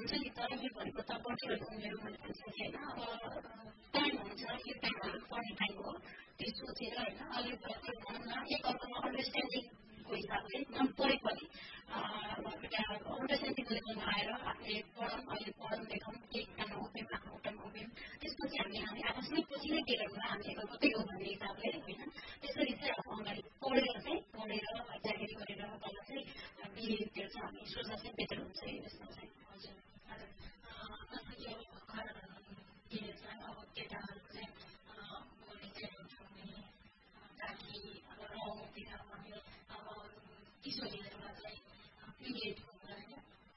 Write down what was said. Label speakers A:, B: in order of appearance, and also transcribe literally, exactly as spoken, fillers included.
A: हुन्छ नि तर यो भनेको त बढीहरू उमेर मैले भनिसकेँ होइन अब टाइम हुन्छ यो टाइम हाम्रो पढ्ने टाइम हो त्यो सोचेर होइन अलिक त्यो भनौँ न एक अर्कामा अन्डरस्ट्यान्डिङको हिसाबले नपढे पनि एउटा अन्डरस्ट्यान्डिङको लेभलमा आएर हामीले पढौँ अहिले पढौँ लेखौँ केही खुट्टामा उभियौँ आफ्नो खुट्टामा उभियौँ त्यसपछि हामी हामी आफ्नो पछि नै के गर्नु हामी एकअर्काकै हो भन्ने हिसाबले